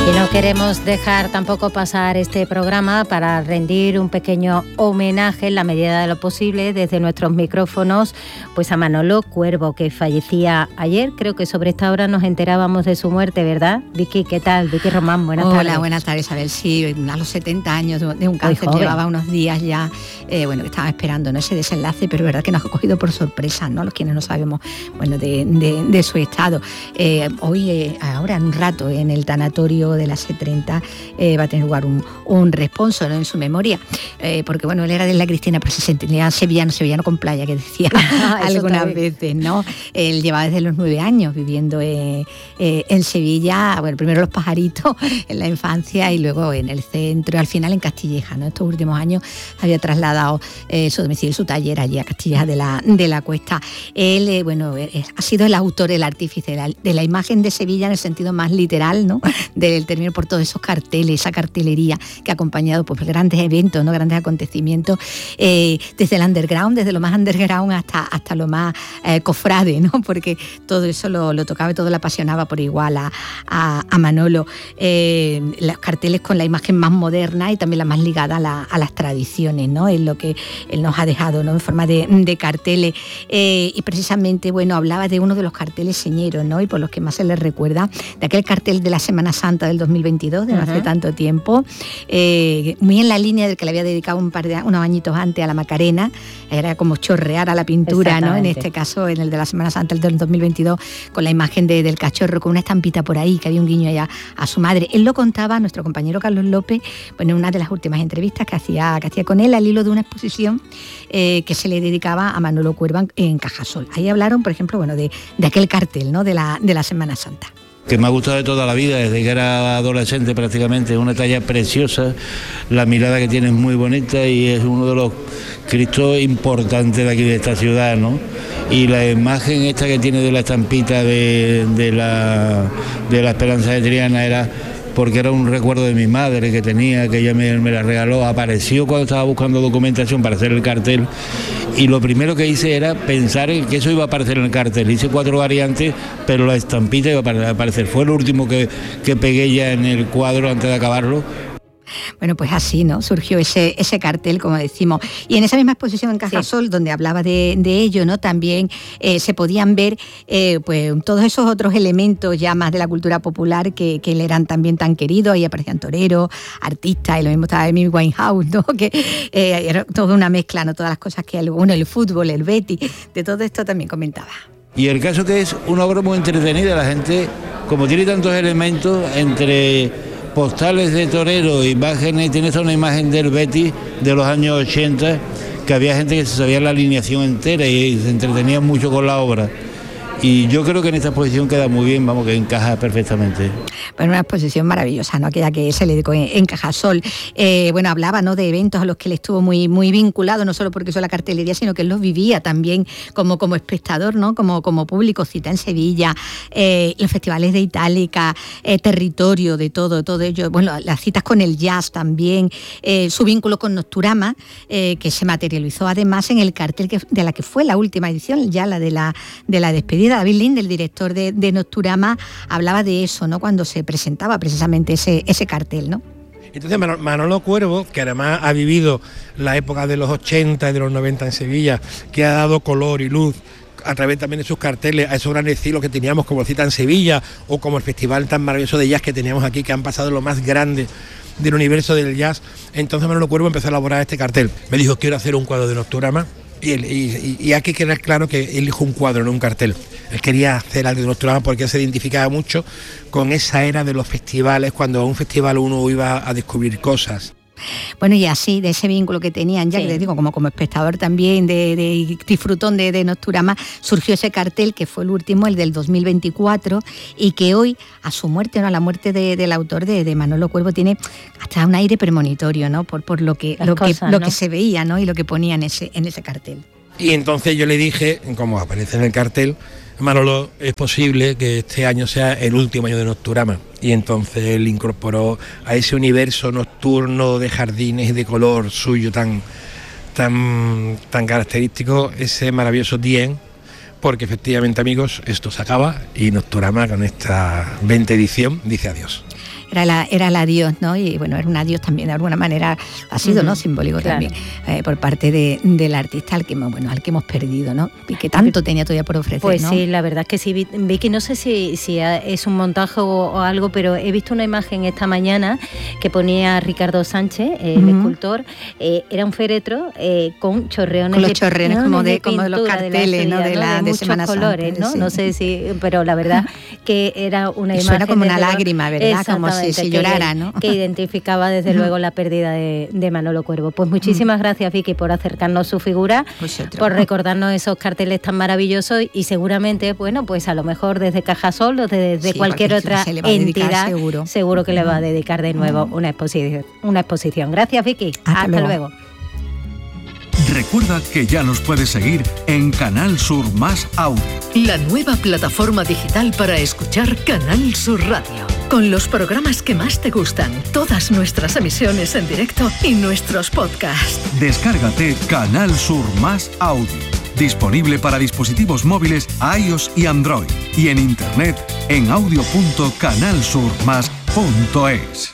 Y no queremos dejar tampoco pasar este programa para rendir un pequeño homenaje en la medida de lo posible desde nuestros micrófonos pues a Manolo Cuervo, que fallecía ayer. Creo que sobre esta hora nos enterábamos de su muerte, ¿verdad? Vicky, ¿qué tal? Vicky Román, buenas tardes. Hola, buenas tardes, Isabel. Sí, a los 70 años de un cáncer, llevaba unos días ya, que estaba esperando, ¿no?, ese desenlace, pero es verdad que nos ha cogido por sorpresa, ¿no?, los quienes no sabemos, de su estado. Hoy, ahora en un rato, en el tanatorio de la C30 va a tener lugar un responso, ¿no?, en su memoria, porque él era de la cristiana, pero se sentía sevillano con playa, que decía algunas veces, ¿no? Él llevaba desde los 9 años viviendo en Sevilla, primero los pajaritos en la infancia y luego en el centro, al final en Castilleja, ¿no? Estos últimos años había trasladado su domicilio, su taller allí a Castilleja de la Cuesta. Él, ha sido el autor, el artífice de la imagen de Sevilla en el sentido más literal, ¿no?, del término, por todos esos carteles, esa cartelería que ha acompañado pues grandes eventos, ¿no?, grandes acontecimientos, desde el underground, desde lo más underground hasta lo más cofrade, ¿no?, porque todo eso lo tocaba y todo le apasionaba por igual a Manolo. Los carteles con la imagen más moderna y también la más ligada a las tradiciones, ¿no?, es lo que él nos ha dejado, ¿no?, en forma de carteles, y precisamente, hablaba de uno de los carteles señeros, ¿no?, y por los que más se les recuerda, de aquel cartel de la Semana Santa del 2022, de no hace tanto tiempo, muy en la línea del que le había dedicado unos añitos antes a la Macarena. Era como chorrear a la pintura, ¿no?, en este caso, en el de la Semana Santa del 2022, con la imagen del cachorro, con una estampita por ahí, que había un guiño allá a su madre. Él lo contaba, nuestro compañero Carlos López, en una de las últimas entrevistas que hacía con él al hilo de una exposición que se le dedicaba a Manolo Cuervo en Cajasol. Ahí hablaron, por ejemplo, de aquel cartel, ¿no?, de la Semana Santa. Que me ha gustado de toda la vida, desde que era adolescente prácticamente. Es una talla preciosa, la mirada que tiene es muy bonita y es uno de los Cristos importantes de aquí de esta ciudad, ¿no? Y la imagen esta que tiene de la estampita de la Esperanza de Triana era porque era un recuerdo de mi madre que tenía, que ella me la regaló. Apareció cuando estaba buscando documentación para hacer el cartel y lo primero que hice era pensar en que eso iba a aparecer en el cartel. Hice 4 variantes, pero la estampita iba a aparecer. Fue lo último que pegué ya en el cuadro antes de acabarlo. Pues así, ¿no?, surgió ese cartel, como decimos. Y en esa misma exposición en Cajasol, sí, donde hablaba de ello, ¿no?, también se podían ver todos esos otros elementos ya más de la cultura popular que él eran también tan queridos. Ahí aparecían toreros, artistas, y lo mismo estaba Amy Winehouse, ¿no?, que era toda una mezcla, ¿no?, todas las cosas que el fútbol, el Betis, de todo esto también comentaba. Y el caso que es una obra muy entretenida, la gente, como tiene tantos elementos entre postales de toreros, imágenes, tienes una imagen del Betis de los años 80, que había gente que se sabía la alineación entera y se entretenía mucho con la obra. Y yo creo que en esta exposición queda muy bien, que encaja perfectamente. Una exposición maravillosa, ¿no?, aquella que se le dedicó en Cajasol. Hablaba, ¿no?, de eventos a los que él estuvo muy, muy vinculado, no solo porque hizo la cartelería, sino que él los vivía también como espectador, ¿no?, como público. Cita en Sevilla, los festivales de Itálica, Territorio, de todo ello. Las citas con el jazz también, su vínculo con Nocturama, que se materializó además en el cartel de la que fue la última edición, ya la de la despedida. David Linde, el director de Nocturama, hablaba de eso, ¿no?, cuando se presentaba precisamente ese cartel, ¿no? Entonces Manolo Cuervo, que además ha vivido la época de los 80 y de los 90 en Sevilla, que ha dado color y luz a través también de sus carteles a esos grandes ciclos que teníamos, como Cita en Sevilla o como el festival tan maravilloso de jazz que teníamos aquí, que han pasado lo más grande del universo del jazz. Entonces Manolo Cuervo empezó a elaborar este cartel. Me dijo, quiero hacer un cuadro de Nocturama. Y hay que quedar claro que él dijo un cuadro, no un cartel. Él quería hacer algo de Nocturama porque él se identificaba mucho con esa era de los festivales, cuando a un festival uno iba a descubrir cosas. Y así, de ese vínculo que tenían ya, sí, que les digo, como espectador también de disfrutón de Nocturama, surgió ese cartel que fue el último, el del 2024, y que hoy, a su muerte, ¿no?, a la muerte del autor de Manolo Cuervo, tiene hasta un aire premonitorio, ¿no?, por lo que se veía, ¿no?, y lo que ponía en ese cartel. Y entonces yo le dije, como aparece en el cartel, Manolo, es posible que este año sea el último año de Nocturama. Y entonces él incorporó a ese universo nocturno de jardines y de color suyo tan característico, ese maravilloso Dien, porque efectivamente, amigos, esto se acaba y Nocturama, con esta 20ª edición, dice adiós. el adiós, ¿no? Y bueno, era un adiós también, de alguna manera ha sido, ¿no? Simbólico también, por parte del artista al que hemos perdido, ¿no? Y que tanto tenía todavía por ofrecer, pues ¿no? Sí, la verdad es que sí, Vicky, no sé si es un montaje o algo, pero he visto una imagen esta mañana que ponía Ricardo Sánchez, el escultor, era un féretro con chorreones, con los chorreones como de los carteles, de, ¿no? de muchos Semana colores, Santa, ¿no? sí. No sé si, pero la verdad que era una imagen. Suena como una lágrima, ¿verdad? Como si llorara, ¿no? Que identificaba desde luego la pérdida de Manolo Cuervo. Pues muchísimas gracias, Vicky, por acercarnos su figura, por recordarnos esos carteles tan maravillosos y seguramente, bueno, pues a lo mejor desde Cajasol o desde cualquier otra entidad, seguro que le va a dedicar de nuevo una exposición. Gracias, Vicky. Hasta luego. Recuerda que ya nos puedes seguir en Canal Sur Más Audio. La nueva plataforma digital para escuchar Canal Sur Radio. Con los programas que más te gustan, todas nuestras emisiones en directo y nuestros podcasts. Descárgate Canal Sur Más Audio. Disponible para dispositivos móviles iOS y Android. Y en internet en audio.canalsurmas.es.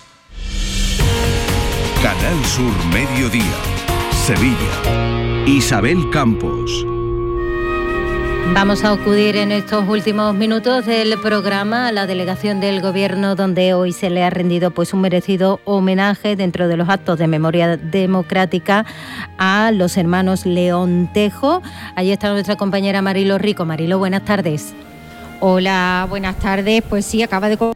Canal Sur Mediodía. Sevilla. Isabel Campos. Vamos a acudir en estos últimos minutos del programa a la delegación del Gobierno, donde hoy se le ha rendido pues un merecido homenaje dentro de los actos de memoria democrática a los hermanos León Tejo. Allí está nuestra compañera Marilo Rico. Marilo, buenas tardes. Hola, buenas tardes. Pues sí, acaba de...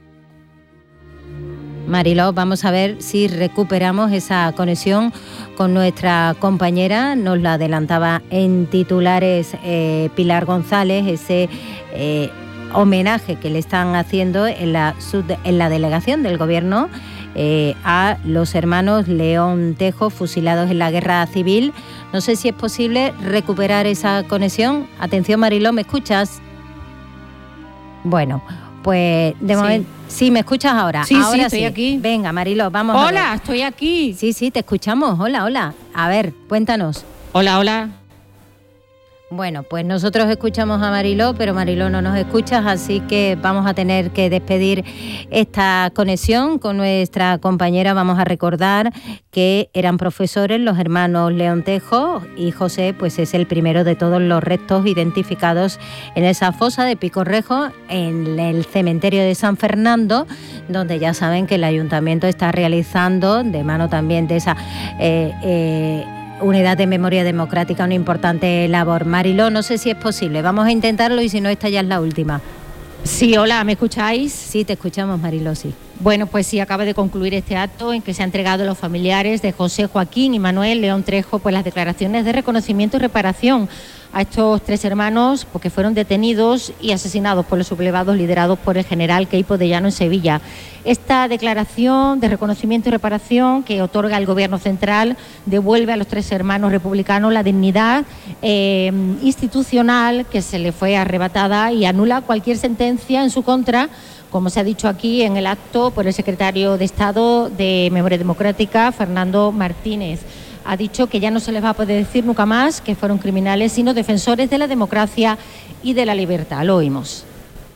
Mariló, vamos a ver si recuperamos esa conexión con nuestra compañera. Nos la adelantaba en titulares Pilar González, ese homenaje que le están haciendo en la delegación del Gobierno a los hermanos León Tejo, fusilados en la Guerra Civil. No sé si es posible recuperar esa conexión. Atención, Mariló, ¿me escuchas? Bueno, pues de momento... Sí, ¿me escuchas ahora? Sí, ahora estoy aquí. Venga, Mariló, vamos a ver. Hola, estoy aquí. Sí, te escuchamos. Hola. A ver, cuéntanos. Hola. Bueno, pues nosotros escuchamos a Mariló, pero Mariló no nos escuchas, así que vamos a tener que despedir esta conexión con nuestra compañera. Vamos a recordar que eran profesores los hermanos León Tejo y José, pues es el primero de todos los restos identificados en esa fosa de Picorrejo, en el cementerio de San Fernando, donde ya saben que el ayuntamiento está realizando, de mano también de esa Unidad de Memoria Democrática, una importante labor. Mariló, no sé si es posible, vamos a intentarlo y si no, esta ya es la última. Sí, hola, ¿me escucháis? Sí, te escuchamos, Mariló, sí. Bueno, pues sí, acaba de concluir este acto en que se ha entregado a los familiares de José Joaquín y Manuel León Tejo pues las declaraciones de reconocimiento y reparación a estos tres hermanos porque fueron detenidos y asesinados por los sublevados liderados por el general Queipo de Llano en Sevilla. Esta declaración de reconocimiento y reparación que otorga el Gobierno central devuelve a los tres hermanos republicanos la dignidad institucional que se le fue arrebatada y anula cualquier sentencia en su contra, como se ha dicho aquí en el acto por el secretario de Estado de Memoria Democrática, Fernando Martínez. Ha dicho que ya no se les va a poder decir nunca más que fueron criminales, sino defensores de la democracia y de la libertad. Lo oímos.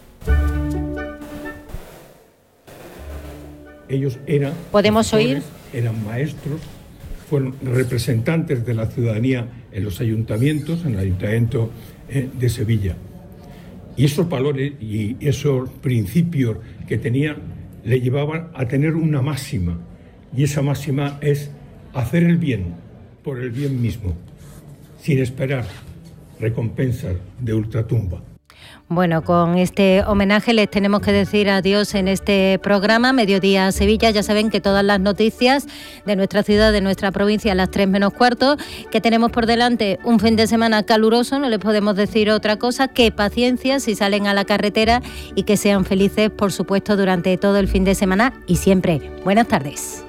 Ellos eran... ¿Podemos oír? Eran maestros, fueron representantes de la ciudadanía en los ayuntamientos, en el ayuntamiento de Sevilla. Y esos valores y esos principios que tenían le llevaban a tener una máxima. Y esa máxima es hacer el bien por el bien mismo, sin esperar recompensas de ultratumba. Bueno, con este homenaje les tenemos que decir adiós en este programa Mediodía Sevilla. Ya saben que todas las noticias de nuestra ciudad, de nuestra provincia, a las 3 menos cuarto, que tenemos por delante un fin de semana caluroso, no les podemos decir otra cosa, que paciencia si salen a la carretera y que sean felices, por supuesto, durante todo el fin de semana y siempre. Buenas tardes.